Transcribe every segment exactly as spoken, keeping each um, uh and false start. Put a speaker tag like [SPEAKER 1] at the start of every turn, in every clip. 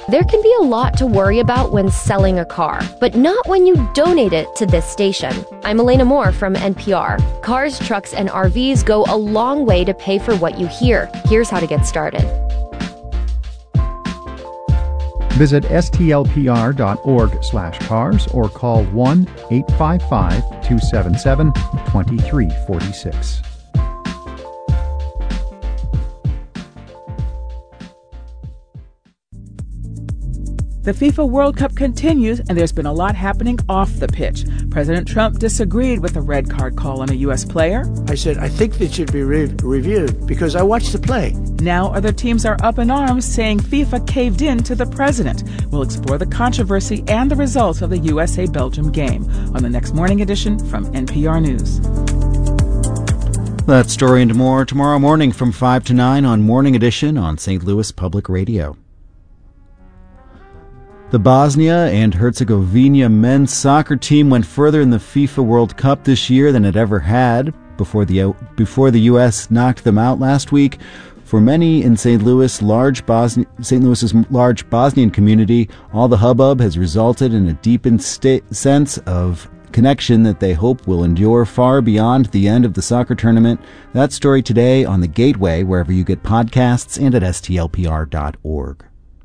[SPEAKER 1] There can be a lot to worry about when selling a car, but not when you donate it to this station. I'm Elena Moore from N P R. Cars, trucks, and R Vs go a long way to pay for what you hear. Here's how to get started.
[SPEAKER 2] Visit stlpr.org slash cars or call one eight five five, two seven seven, two three four six.
[SPEAKER 3] The FIFA World Cup continues, and there's been a lot happening off the pitch. President Trump disagreed with a red card call on a U S player.
[SPEAKER 4] I said, I think it should be re- reviewed because I watched the play.
[SPEAKER 3] Now other teams are up in arms saying FIFA caved in to the president. We'll explore the controversy and the results of the U S A-Belgium game on the next morning edition from N P R News.
[SPEAKER 5] That story and more tomorrow morning from five to nine on Morning Edition on Saint Louis Public Radio. The Bosnia and Herzegovina men's soccer team went further in the FIFA World Cup this year than it ever had before the before the U S knocked them out last week. For many in Saint Louis, large Bosnia, Saint Louis's large Bosnian community, all the hubbub has resulted in a deepened sta- sense of connection that they hope will endure far beyond the end of the soccer tournament. That story today on The Gateway, wherever you get podcasts, and at S T L P R dot org.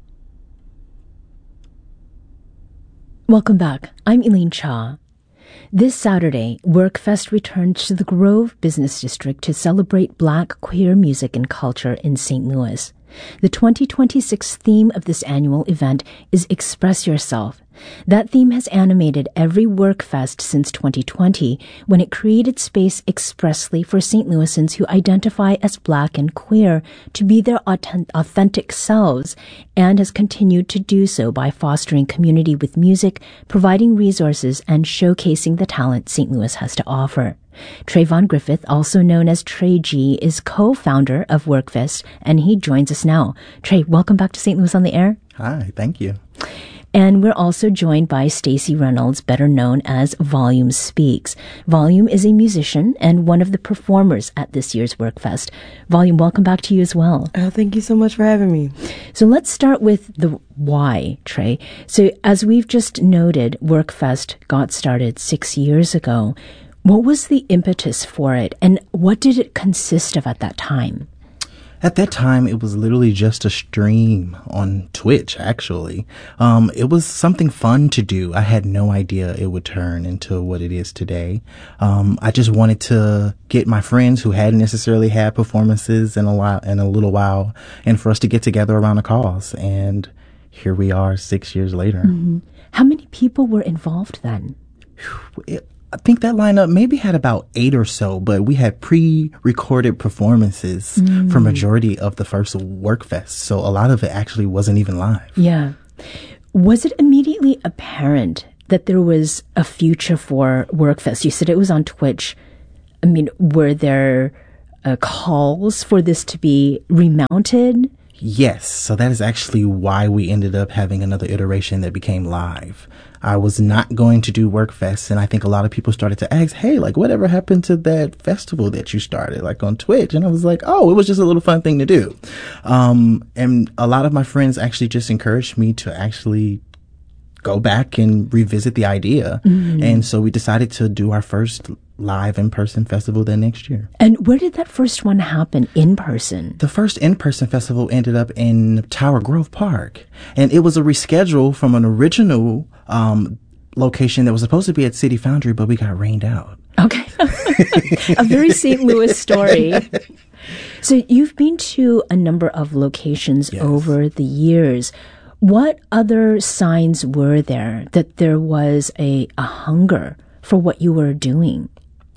[SPEAKER 6] Welcome back. I'm Elaine Cha. This Saturday, WorkFest returns to the Grove Business District to celebrate Black queer music and culture in Saint Louis. The twenty twenty-six theme of this annual event is Express Yourself. That theme has animated every WorkFest since twenty twenty, when it created space expressly for Saint Louisans who identify as Black and queer to be their authentic selves, and has continued to do so by fostering community with music, providing resources, and showcasing the talent Saint Louis has to offer. Trayvon Griffith, also known as Trey G, is co-founder of WorkFest, and he joins us now. Trey, welcome back to Saint Louis on the Air.
[SPEAKER 7] Hi, thank you.
[SPEAKER 6] And we're also joined by Stacey Reynolds, better known as Volume Speaks. Volume is a musician and one of the performers at this year's WorkFest. Volume, welcome back to you as well.
[SPEAKER 8] Oh, thank you so much for having me.
[SPEAKER 6] So let's start with the why, Trey. So as we've just noted, WorkFest got started six years ago. What was the impetus for it, and what did it consist of at that time?
[SPEAKER 7] At that time, it was literally just a stream on Twitch, actually. Um, it was something fun to do. I had no idea it would turn into what it is today. Um, I just wanted to get my friends who hadn't necessarily had performances in a while, in a little while, and for us to get together around a cause. And here we are six years later.
[SPEAKER 6] Mm-hmm. How many people were involved then?
[SPEAKER 7] It, I think that lineup maybe had about eight or so, but we had pre-recorded performances mm. for majority of the first WorkFest. So a lot of it actually wasn't even live.
[SPEAKER 6] Yeah. Was it immediately apparent that there was a future for WorkFest? You said it was on Twitch. I mean, were there uh, calls for this to be remounted?
[SPEAKER 7] Yes. So that is actually why we ended up having another iteration that became live. I was not going to do WorkFest, and I think a lot of people started to ask, hey, like, whatever happened to that festival that you started, like, on Twitch? And I was like, oh, it was just a little fun thing to do. Um, and a lot of my friends actually just encouraged me to actually go back and revisit the idea. Mm-hmm. And so we decided to do our first live in-person festival that next year.
[SPEAKER 6] And where did that first one happen in person?
[SPEAKER 7] The first in-person festival ended up in Tower Grove Park. And it was a reschedule from an original um location that was supposed to be at City Foundry, but we got rained out.
[SPEAKER 6] Okay. A very Saint Louis story. So you've been to a number of locations yes. over the years. What other signs were there that there was a, a hunger for what you were doing?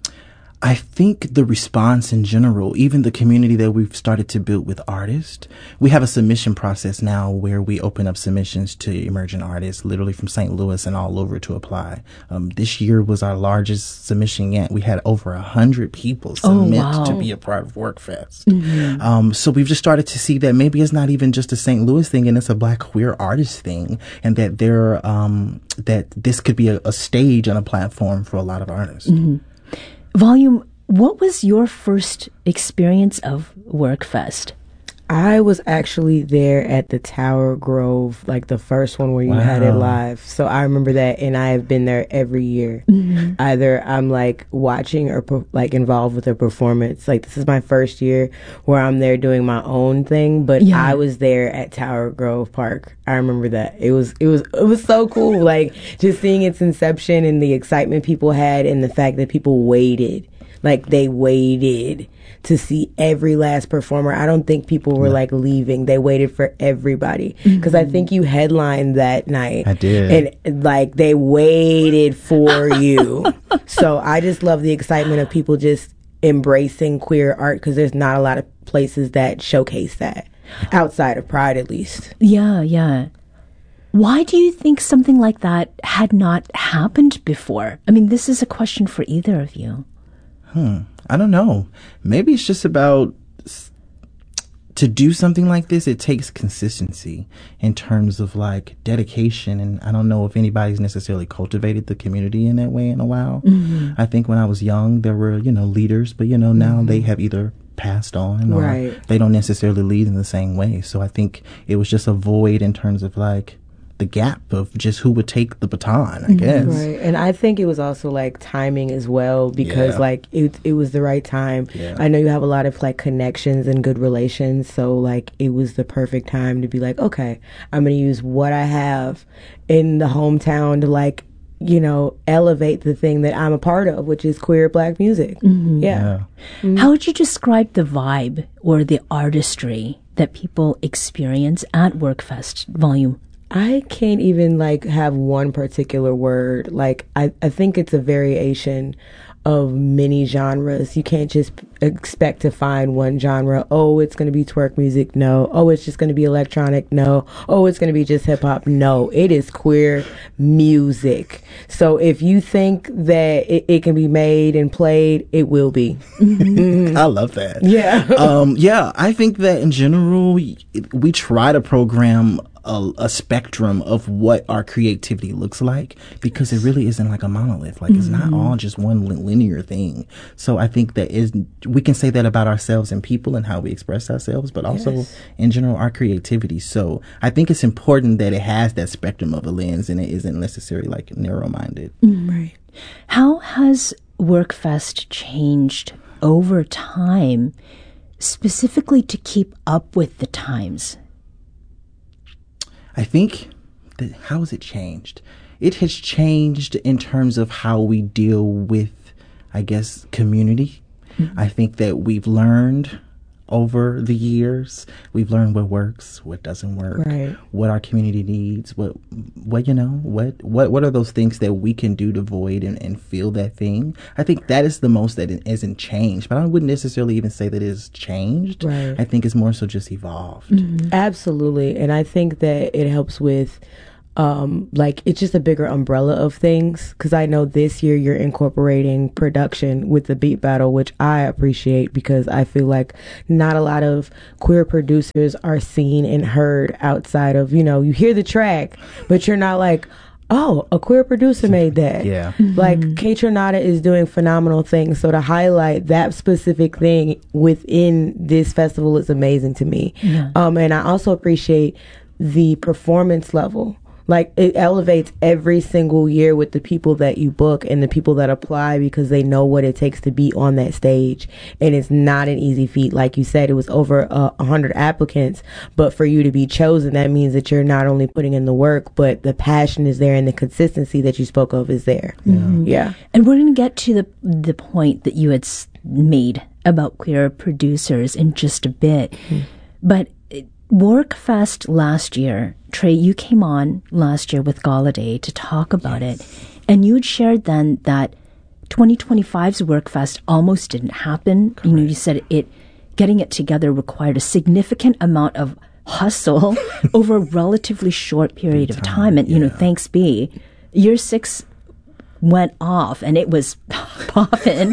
[SPEAKER 7] I think the response in general, even the community that we've started to build with artists, we have a submission process now where we open up submissions to emerging artists, literally from Saint Louis and all over to apply. Um, this year was our largest submission yet. We had over a hundred people submit
[SPEAKER 6] oh, wow.
[SPEAKER 7] to be a part of WorkFest. Mm-hmm. Um, so we've just started to see that maybe it's not even just a Saint Louis thing, and it's a Black queer artist thing, and that there, um, that this could be a, a stage and a platform for a lot of artists.
[SPEAKER 6] Mm-hmm. Volume, what was your first experience of WorkFest?
[SPEAKER 8] I was actually there at the Tower Grove, like the first one where you wow. had it live. So I remember that, and I have been there every year. Mm-hmm. Either I'm like watching or per- like involved with a performance. Like this is my first year where I'm there doing my own thing, but yeah. I was there at Tower Grove Park. I remember that. It was it was it was so cool. Like just seeing its inception and the excitement people had, and the fact that people waited. Like they waited to see every last performer. I don't think people were like leaving. They waited for everybody because mm-hmm. I think you headlined that night.
[SPEAKER 7] I did.
[SPEAKER 8] And like they waited for you. So I just love the excitement of people just embracing queer art because there's not a lot of places that showcase that outside of Pride, at least.
[SPEAKER 6] Yeah, yeah. Why do you think something like that had not happened before? I mean, this is a question for either of you.
[SPEAKER 7] Hmm. I don't know. Maybe it's just about to do something like this. It takes consistency in terms of like dedication. And I don't know if anybody's necessarily cultivated the community in that way in a while. Mm-hmm. I think when I was young, there were, you know, leaders, but you know, now mm-hmm. they have either passed on or
[SPEAKER 8] right.
[SPEAKER 7] they don't necessarily lead in the same way. So I think it was just a void in terms of like the gap of just who would take the baton, I guess.
[SPEAKER 8] Right. And I think it was also like timing as well because
[SPEAKER 7] yeah.
[SPEAKER 8] like it it was the right time.
[SPEAKER 7] Yeah.
[SPEAKER 8] I know you have a lot of like connections and good relations, so like it was the perfect time to be like, okay, I'm going to use what I have in the hometown to like, you know, elevate the thing that I'm a part of, which is queer Black music. Mm-hmm. Yeah.
[SPEAKER 7] yeah.
[SPEAKER 6] Mm-hmm. How would you describe the vibe or the artistry that people experience at WorkFest Volume?
[SPEAKER 8] I can't even like have one particular word. Like I, I think it's a variation of many genres. You can't just expect to find one genre. Oh, it's going to be twerk music. No. Oh, it's just going to be electronic. No. Oh, it's going to be just hip hop. No, it is queer music. So if you think that it, it can be made and played, it will be.
[SPEAKER 7] I love that.
[SPEAKER 8] Yeah.
[SPEAKER 7] um, yeah, I think that in general, we, we try to program A, a spectrum of what our creativity looks like because it really isn't like a monolith. Like mm-hmm. it's not all just one linear thing. So I think that is we can say that about ourselves and people and how we express ourselves, but also yes. in general our creativity. So I think it's important that it has that spectrum of a lens and it isn't necessarily like narrow-minded.
[SPEAKER 6] Mm-hmm. Right. How has WorkFest changed over time, specifically to keep up with the times?
[SPEAKER 7] I think that how has it changed? It has changed in terms of how we deal with, I guess, community. Mm-hmm. I think that we've learned over the years, we've learned what works, what doesn't work,
[SPEAKER 8] right.
[SPEAKER 7] what our community needs, what, what you know, what, what, what are those things that we can do to void and, and feel that thing? I think that is the most that it isn't changed, but I wouldn't necessarily even say that it is changed.
[SPEAKER 8] Right.
[SPEAKER 7] I think it's more so just evolved.
[SPEAKER 8] Mm-hmm. Absolutely. And I think that it helps with Um, like it's just a bigger umbrella of things because I know this year you're incorporating production with the beat battle, which I appreciate because I feel like not a lot of queer producers are seen and heard outside of, you know, you hear the track, but you're not like, oh, a queer producer made that.
[SPEAKER 7] Yeah.
[SPEAKER 8] Mm-hmm. Like Kaytranada is doing phenomenal things. So to highlight that specific thing within this festival is amazing to me.
[SPEAKER 6] Yeah.
[SPEAKER 8] Um, and I also appreciate the performance level. Like it elevates every single year with the people that you book and the people that apply because they know what it takes to be on that stage. And it's not an easy feat. Like you said, it was over a uh, hundred applicants, but for you to be chosen, that means that you're not only putting in the work, but the passion is there and the consistency that you spoke of is there.
[SPEAKER 6] Mm-hmm.
[SPEAKER 8] Yeah.
[SPEAKER 6] And we're going to get to the, the point that you had made about queer producers in just a bit. Mm-hmm. But WorkFest last year, Trey, you came on last year with Galladay to talk about yes. it, and you had shared then that twenty twenty-five's WorkFest almost didn't happen. Correct. You know, you said it, getting it together required a significant amount of hustle over a relatively short period of time, and
[SPEAKER 7] yeah.
[SPEAKER 6] you know, thanks be, year six went off and it was popping.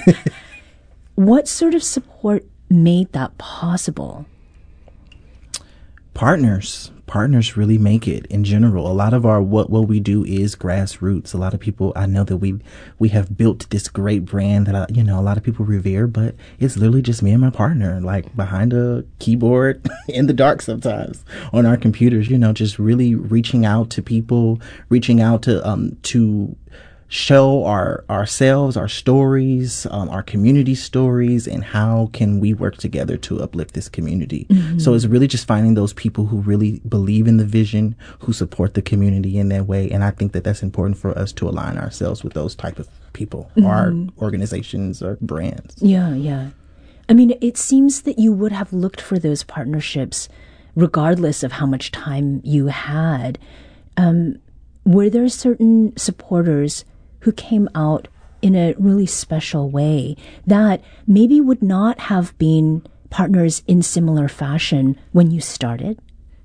[SPEAKER 6] What sort of support made that possible?
[SPEAKER 7] Partners, partners really make it in general. A lot of our what what we do is grassroots. A lot of people, I know that we we have built this great brand that I, you know a lot of people revere, but it's literally just me and my partner, like behind a keyboard in the dark sometimes on our computers. You know, just really reaching out to people, reaching out to um to. show our ourselves, our stories, um, our community stories, and how can we work together to uplift this community. Mm-hmm. So it's really just finding those people who really believe in the vision, who support the community in that way. And I think that that's important for us to align ourselves with those type of people, mm-hmm. or organizations or brands.
[SPEAKER 6] Yeah, yeah. I mean, it seems that you would have looked for those partnerships regardless of how much time you had. Um, were there certain supporters who came out in a really special way that maybe would not have been partners in similar fashion when you started?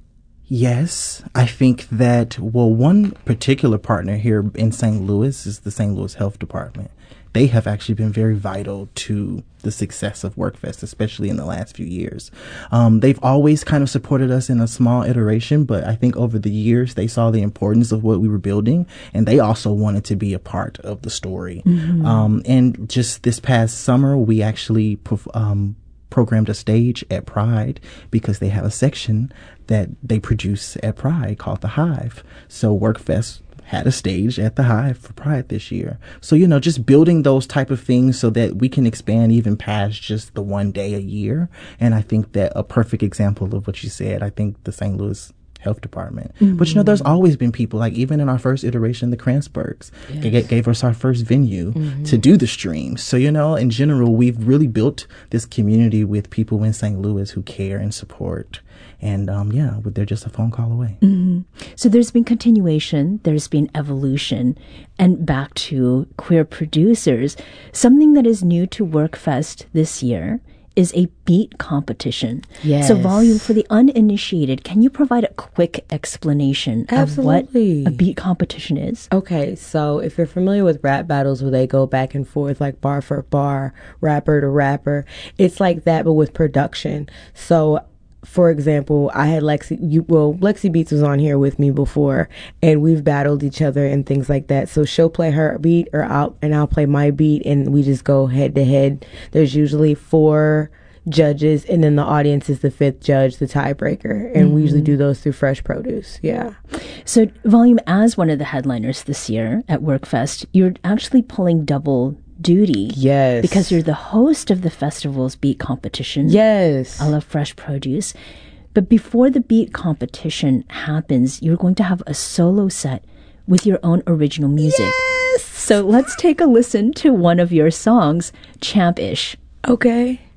[SPEAKER 7] Yes, I think that, well, one particular partner here in Saint Louis is the Saint Louis Health Department. They have actually been very vital to the success of WorkFest, especially in the last few years. Um, they've always kind of supported us in a small iteration, but I think over the years they saw the importance of what we were building, and they also wanted to be a part of the story. Mm-hmm. Um, and just this past summer, we actually um, programmed a stage at Pride because they have a section that they produce at Pride called The Hive. So WorkFest had a stage at the Hive for Pride this year. So, you know, just building those type of things so that we can expand even past just the one day a year. And I think that a perfect example of what you said, I think the Saint Louis Health Department. Mm-hmm. But, you know, there's always been people, like even in our first iteration, the Kranzbergs yes. g- gave us our first venue mm-hmm. to do the stream. So, you know, in general, we've really built this community with people in Saint Louis who care and support. And, um, yeah, they're just a phone call away.
[SPEAKER 6] Mm-hmm. So there's been continuation, there's been evolution, and back to queer producers. Something that is new to WorkFest this year is a beat competition.
[SPEAKER 8] Yes.
[SPEAKER 6] So, Volume, for the uninitiated, can you provide a quick explanation
[SPEAKER 8] Absolutely.
[SPEAKER 6] of what a beat competition is?
[SPEAKER 8] Okay, so if you're familiar with rap battles where they go back and forth like bar for bar, rapper to rapper, it's like that but with production. So for example, I had Lexi, you, well, Lexi Beats was on here with me before, and we've battled each other and things like that. So she'll play her beat, or I'll, and I'll play my beat, and we just go head to head. There's usually four judges, and then the audience is the fifth judge, the tiebreaker, and mm-hmm. we usually do those through Fresh Produce. Yeah.
[SPEAKER 6] So, Volume, as one of the headliners this year at WorkFest, you're actually pulling double duty.
[SPEAKER 8] Yes.
[SPEAKER 6] Because you're the host of the festival's beat competition.
[SPEAKER 8] Yes.
[SPEAKER 6] I love Fresh Produce. But before the beat competition happens, you're going to have a solo set with your own original music.
[SPEAKER 8] Yes.
[SPEAKER 6] So let's take a listen to one of your songs, Champ-ish.
[SPEAKER 8] Okay.